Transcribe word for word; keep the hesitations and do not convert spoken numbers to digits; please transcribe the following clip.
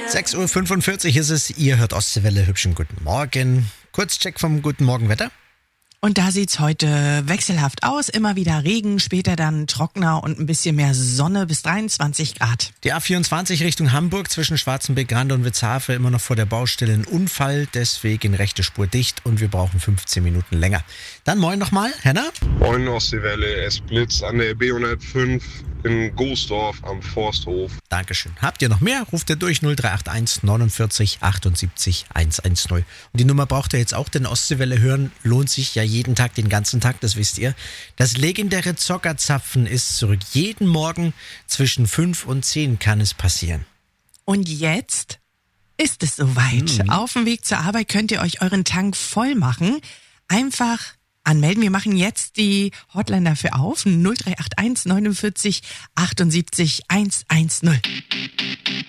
sechs Uhr fünfundvierzig ist es, ihr hört Ostseewelle, hübschen guten Morgen. Kurzcheck vom Guten Morgen Wetter. Und da sieht's heute wechselhaft aus, immer wieder Regen, später dann trockener und ein bisschen mehr Sonne bis dreiundzwanzig Grad. Die A vierundzwanzig Richtung Hamburg zwischen Schwarzenbeck, Grande und Witzhafe immer noch vor der Baustelle ein Unfall, deswegen rechte Spur dicht und wir brauchen fünfzehn Minuten länger. Dann moin nochmal, Henna. Moin Ostseewelle, es blitzt an der B hundertfünf in Goosdorf am Forsthof. Dankeschön. Habt ihr noch mehr? Ruft ihr durch null drei acht eins neunundvierzig achtundsiebzig hundertzehn. Und die Nummer braucht ihr jetzt auch, denn Ostseewelle hören lohnt sich ja jeden Tag, den ganzen Tag, das wisst ihr. Das legendäre Zockerzapfen ist zurück. Jeden Morgen zwischen fünf und zehn kann es passieren. Und jetzt ist es soweit. Mhm. Auf dem Weg zur Arbeit könnt ihr euch euren Tank voll machen. Einfach anmelden. Wir machen jetzt die Hotline dafür auf. null drei acht eins neunundvierzig achtundsiebzig hundertzehn.